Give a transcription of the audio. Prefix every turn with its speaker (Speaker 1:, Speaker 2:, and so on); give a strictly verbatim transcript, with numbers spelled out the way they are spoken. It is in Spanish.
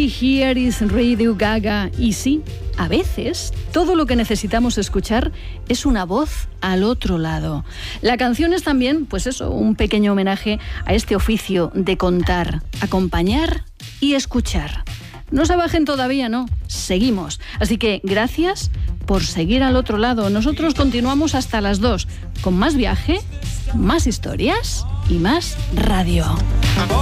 Speaker 1: Here is Radio Gaga. Y sí, a veces todo lo que necesitamos escuchar es una voz al otro lado. La canción es también, pues eso, un pequeño homenaje a este oficio de contar, acompañar y escuchar. No se bajen todavía, no, seguimos. Así que gracias por seguir al otro lado. Nosotros continuamos hasta las dos con más viaje, más historias y más radio.